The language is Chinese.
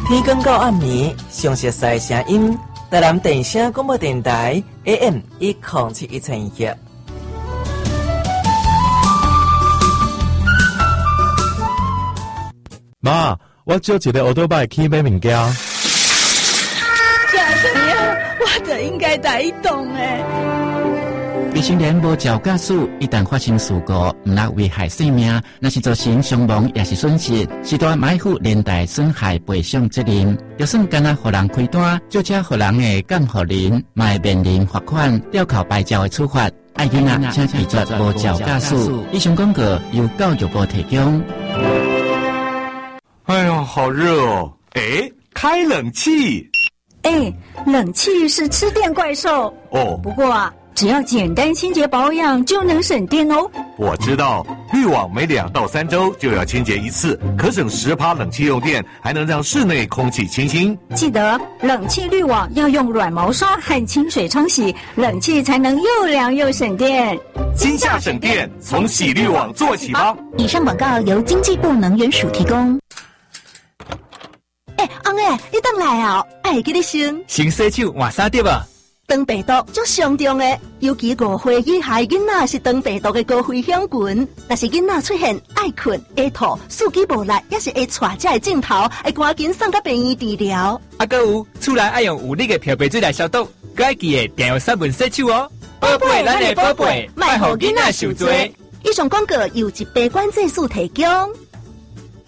天光到暗暝，详细的声音，台南电声广播电台 AM1071千赫。 妈，我借一个奥多拜去买物件。 啥事啊？我就应该带动诶。 未成年无照驾驶，一旦发生事故，毋但危害生命，若是造成伤亡也是损失，是大买负连带损害赔偿责任。就算干那互人开单，就车互人的降互人，嘛会面临罚款、吊扣牌照的处罚。爱囡仔请拒绝无照驾驶。以上广告由教育部提供。 哎呀，好热哦！哎，开冷气。 哎，冷气是吃电怪兽哦。 不过啊，只要简单清洁保养就能省电哦。 我知道，滤网每2到3周就要清洁一次，可省10%冷气用电，还能让室内空气清新。 记得冷气滤网要用软毛刷和清水冲洗，冷气才能又凉又省电。 今夏省电，从洗滤网做起吧。 以上广告由经济部能源署提供。 翁诶，你等来哦！爱记你先洗手换衫对吧？ 肠病毒足上重诶，尤其5岁以下囡仔是肠病毒诶高危险群。若是囡仔出现爱困、会吐、四肢无力，也是会带这个镜头，会赶紧送到病院治疗。 还有，厝内爱用有力的漂白水来消毒，佮爱记得定用3分洗手哦。宝贝，咱的宝贝，莫互囡仔受罪。 以上广告由疾病管制署提供。